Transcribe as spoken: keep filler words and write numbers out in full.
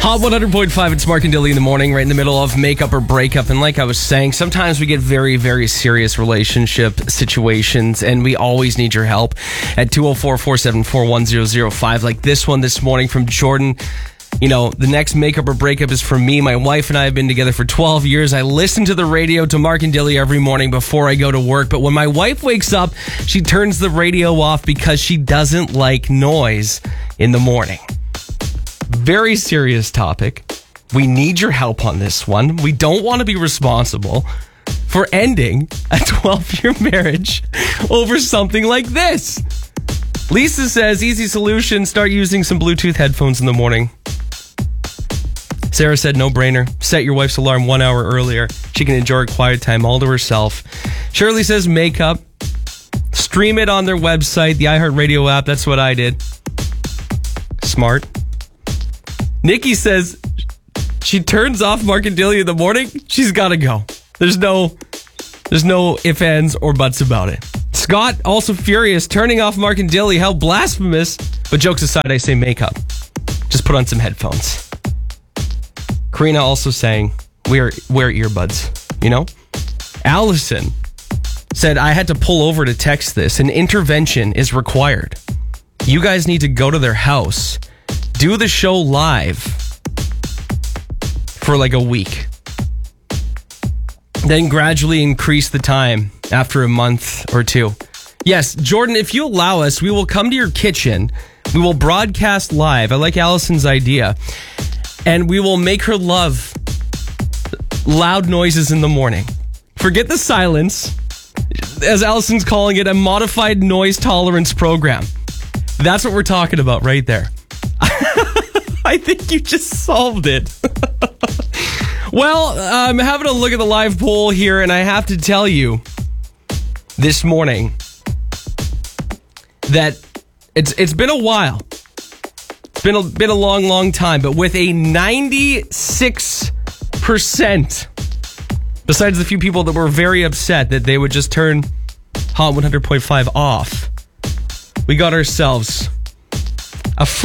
Hot one hundred point five, it's Mark and Dilly in the morning, right in the middle of makeup or breakup. And like I was saying, sometimes we get very, very serious relationship situations, and we always need your help at two oh four, four seven four, one oh oh five. Like this one this morning from Jordan. You know, the next makeup or breakup is for me. My wife and I have been together for twelve years. I listen to the radio to Mark and Dilly every morning before I go to work. But when my wife wakes up, she turns the radio off because she doesn't like noise in the morning. Very serious topic. We need your help on this one. We don't want to be responsible for ending a twelve-year marriage over something like this. Lisa says, easy solution, start using some Bluetooth headphones in the morning. Sarah said, no brainer. Set your wife's alarm one hour earlier. She can enjoy her quiet time all to herself. Shirley says, makeup. Stream it on their website, the iHeartRadio app. That's what I did. Smart. Nikki says, she turns off Mark and Dilly in the morning. She's got to go. There's no, there's no ifs, ands, or buts about it. Scott, also furious, turning off Mark and Dilly. How blasphemous. But jokes aside, I say makeup. Just put on some headphones. Karina also saying, wear, wear earbuds, you know? Allison said, I had to pull over to text this. An intervention is required. You guys need to go to their house, do the show live for like a week. Then gradually increase the time after a month or two. Yes, Jordan, if you allow us, we will come to your kitchen. We will broadcast live. I like Allison's idea. And we will make her love loud noises in the morning. Forget the silence. As Allison's calling it, a modified noise tolerance program. That's what we're talking about right there. I think you just solved it. Well, I'm having a look at the live poll here, and I have to tell you this morning that it's it's been a while. It's been a, been a long, long time, but with a ninety-six percent, besides the few people that were very upset that they would just turn Hot one hundred point five off, we got ourselves a